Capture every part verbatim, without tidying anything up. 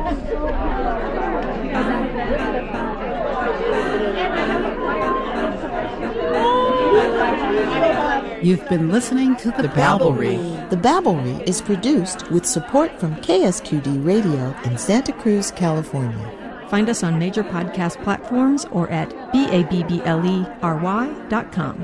You've been listening to The, the Babblery. The Babblery is produced with support from K S Q D Radio in Santa Cruz, California. Find us on major podcast platforms or at B A B B L E R Y dot com.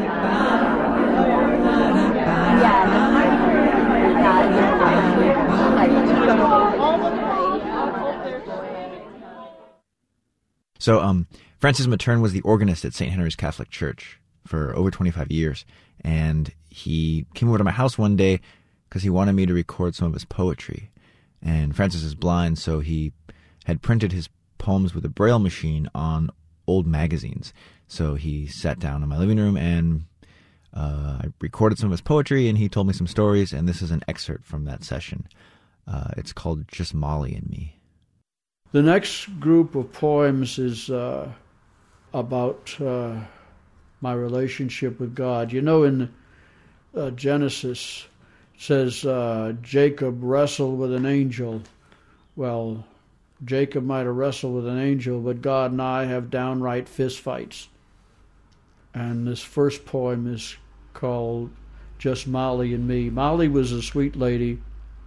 So, um, Francis Materne was the organist at Saint Henry's Catholic Church for over twenty-five years, and he came over to my house one day because he wanted me to record some of his poetry. And Francis is blind, so he had printed his poems with a Braille machine on old magazines. So he sat down in my living room, and uh, I recorded some of his poetry, and he told me some stories, and this is an excerpt from that session. Uh, it's called Just Molly and Me. The next group of poems is uh, about uh, my relationship with God. You know, in uh, Genesis, it says uh, Jacob wrestled with an angel. Well, Jacob might have wrestled with an angel, but God and I have downright fistfights. And this first poem is called Just Molly and Me. Molly was a sweet lady,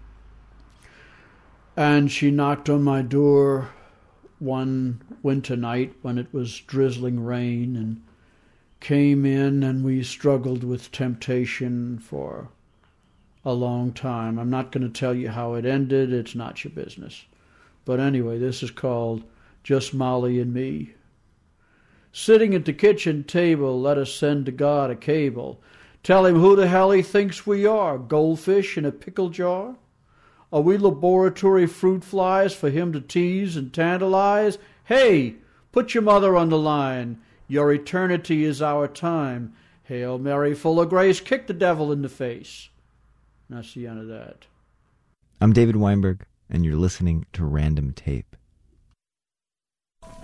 and she knocked on my door one winter night when it was drizzling rain, and came in, and we struggled with temptation for a long time. I'm not going to tell you how it ended. It's not your business. But anyway, this is called Just Molly and Me. Sitting at the kitchen table, let us send to God a cable. Tell him who the hell he thinks we are, goldfish in a pickle jar? Are we laboratory fruit flies for him to tease and tantalize? Hey, put your mother on the line. Your eternity is our time. Hail Mary, full of grace, kick the devil in the face. And that's the end of that. I'm David Weinberg, and you're listening to Random Tape. What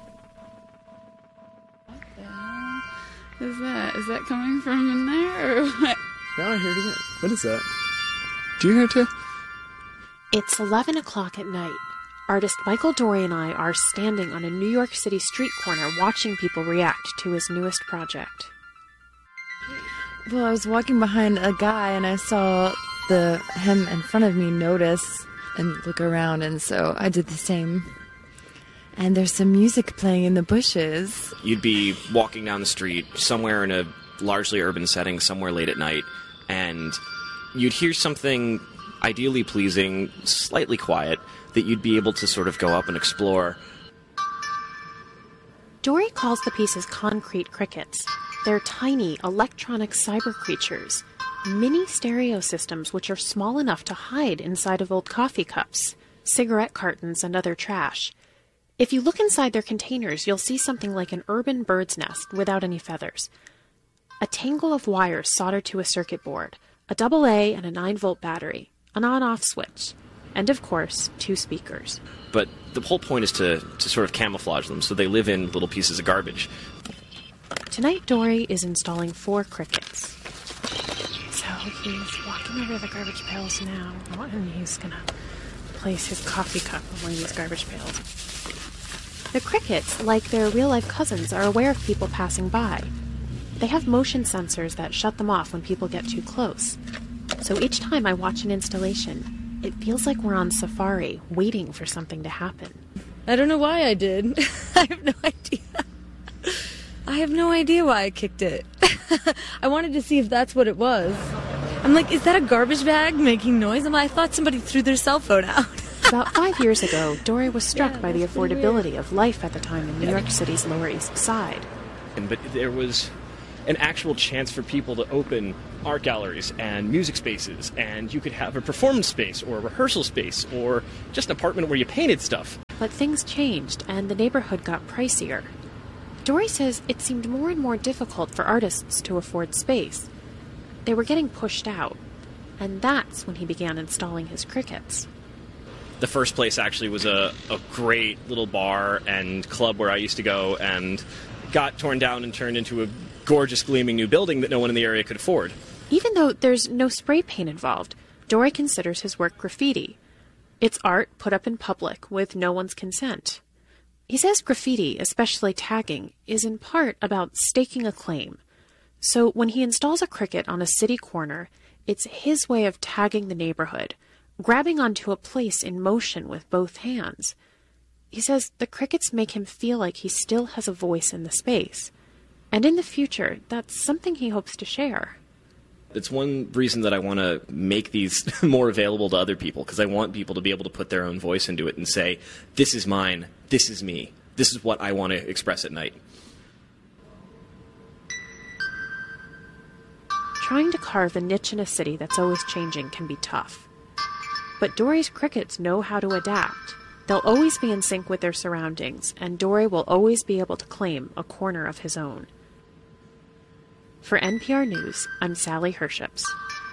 the hell is that? Is that coming from in there, or what? No, I heard it. What is that? Do you hear it too? It's eleven o'clock at night. Artist Michael Dorey and I are standing on a New York City street corner watching people react to his newest project. Well, I was walking behind a guy and I saw the him in front of me notice and look around, and so I did the same. And there's some music playing in the bushes. You'd be walking down the street somewhere in a largely urban setting, somewhere late at night, and you'd hear something ideally pleasing, slightly quiet, that you'd be able to sort of go up and explore. Dorey calls the pieces concrete crickets. They're tiny, electronic cyber creatures, mini stereo systems which are small enough to hide inside of old coffee cups, cigarette cartons, and other trash. If you look inside their containers, you'll see something like an urban bird's nest without any feathers. A tangle of wires soldered to a circuit board, a double A and a nine volt battery, an on-off switch, and of course, two speakers. But the whole point is to, to sort of camouflage them so they live in little pieces of garbage. Tonight, Dorey is installing four crickets. So he's walking over to the garbage pails now, and he's going to place his coffee cup among these garbage pails. The crickets, like their real-life cousins, are aware of people passing by. They have motion sensors that shut them off when people get too close. So each time I watch an installation, it feels like we're on safari, waiting for something to happen. I don't know why I did. I have no idea. I have no idea why I kicked it. I wanted to see if that's what it was. I'm like, is that a garbage bag making noise? And I thought somebody threw their cell phone out. About five years ago, Dorey was struck yeah, by the affordability of life at the time in New York City's Lower East Side. But there was an actual chance for people to open art galleries and music spaces, and you could have a performance space or a rehearsal space or just an apartment where you painted stuff. But things changed, and the neighborhood got pricier. Dorey says it seemed more and more difficult for artists to afford space. They were getting pushed out, and that's when he began installing his crickets. The first place actually was a, a great little bar and club where I used to go, and got torn down and turned into a gorgeous gleaming new building that no one in the area could afford. Even though there's no spray paint involved, Dorey considers his work graffiti. It's art put up in public with no one's consent. He says graffiti, especially tagging, is in part about staking a claim. So when he installs a cricket on a city corner, it's his way of tagging the neighborhood, grabbing onto a place in motion with both hands. He says the crickets make him feel like he still has a voice in the space. And in the future, that's something he hopes to share. It's one reason that I want to make these more available to other people, because I want people to be able to put their own voice into it and say, this is mine, this is me, this is what I want to express at night. Trying to carve a niche in a city that's always changing can be tough. But Dory's crickets know how to adapt. They'll always be in sync with their surroundings, and Dory will always be able to claim a corner of his own. For N P R News, I'm Sally Herships.